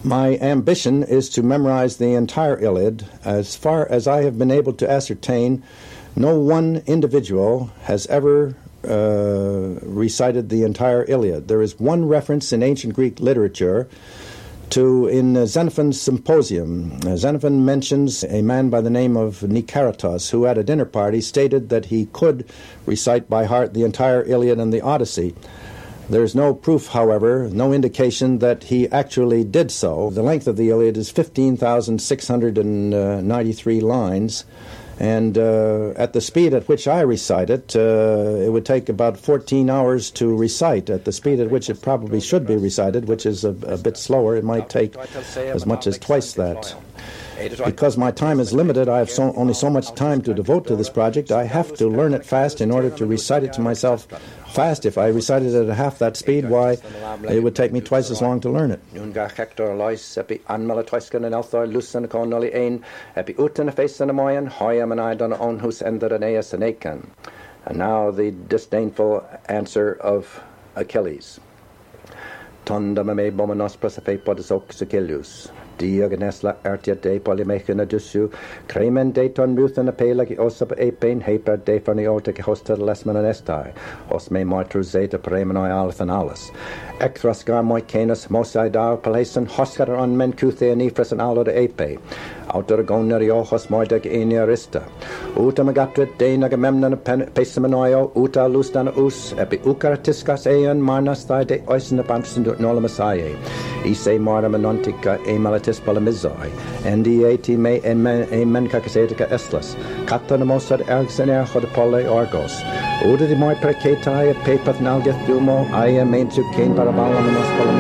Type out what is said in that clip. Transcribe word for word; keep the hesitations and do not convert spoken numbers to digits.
My ambition is to memorize the entire Iliad. As far as I have been able to ascertain, no one individual has ever uh, recited the entire Iliad. There is one reference in ancient Greek literature to in uh, Xenophon's Symposium. Uh, Xenophon mentions a man by the name of Nicaratus, who at a dinner party stated that he could recite by heart the entire Iliad and the Odyssey. There's no proof, however, no indication that he actually did so. The length of the Iliad is fifteen thousand six hundred ninety-three lines, and uh, at the speed at which I recite it, uh, it would take about fourteen hours to recite. At the speed at which it probably should be recited, which is a, a bit slower, it might take as much as twice that. Because my time is limited, I have so, only so much time to devote to this project. I have to learn it fast in order to recite it to myself fast. If I recited it at half that speed, why, it would take me twice as long to learn it. And now the disdainful answer of Achilles. Diogenes artia de polymechina dusu, cremen de ton muthan apelagi osab epain heper de farniota hosta lesman anestai, os me martru zeta premenoi althanalis. Ecthrasgar moicanus mosai dar palason hoscar on men cuthe anifras and alo de epe. Outer goneriojos moidag eniarista. Uta magatrit de nagamemnon pesamanoio, uta lustana us, epi ucaratiscas eon marnas thai de oisina bamsin nolamasaye. Ise marna manontica e malatis polemizoi, ndiati me emen cacasetica estlas, catanamosad ergsener hodapole orgos. Uda de moi precatai et pepath nalgeth dumo, aia main zu cain parabalamanos